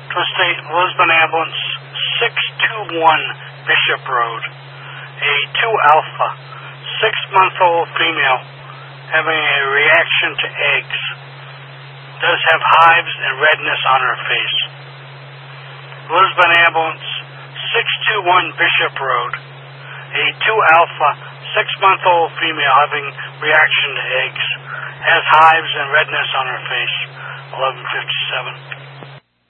Twin State Lisbon Ambulance 621 Bishop Road. A 2 Alpha, 6-month-old female having a reaction to eggs. Does have hives and redness on her face. Lisbon Ambulance 621 Bishop Road. A 2 Alpha, 6-month-old female having reaction to eggs. Has hives and redness on her face. 11:57.